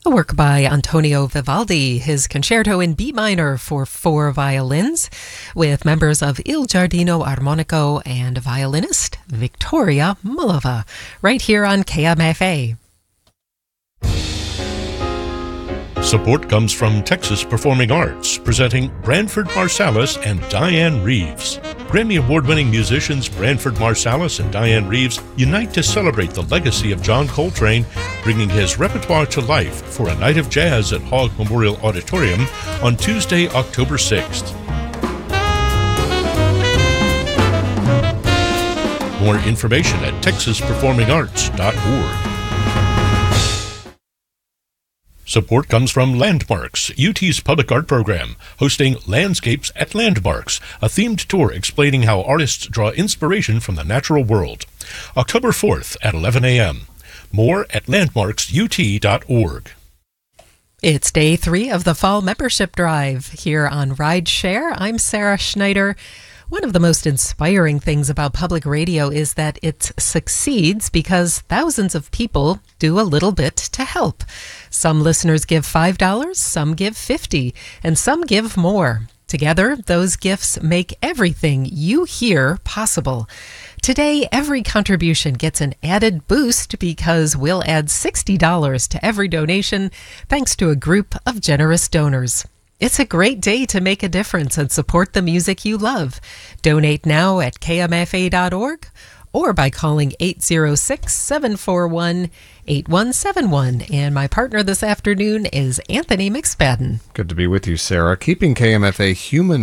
A work by Antonio Vivaldi, his concerto in B minor for 4 violins, with members of Il Giardino Armonico and violinist Victoria Mullova, right here on KMFA. Support comes from Texas Performing Arts, presenting Branford Marsalis and Diane Reeves. Grammy Award-winning musicians Branford Marsalis and Diane Reeves unite to celebrate the legacy of John Coltrane, bringing his repertoire to life for a night of jazz at Hogg Memorial Auditorium on Tuesday, October 6th. More information at texasperformingarts.org. Support comes from Landmarks, UT's public art program, hosting Landscapes at Landmarks, a themed tour explaining how artists draw inspiration from the natural world. October 4th at 11 a.m. More at landmarksut.org. It's day 3 of the fall membership drive here on RideShare. I'm Sarah Schneider. One of the most inspiring things about public radio is that it succeeds because thousands of people do a little bit to help. Some listeners give $5, some give $50, and some give more. Together, those gifts make everything you hear possible. Today, every contribution gets an added boost because we'll add $60 to every donation thanks to a group of generous donors. It's a great day to make a difference and support the music you love. Donate now at kmfa.org or by calling 806-741-8171. And my partner this afternoon is Anthony McSpadden. Good to be with you, Sarah. Keeping KMFA human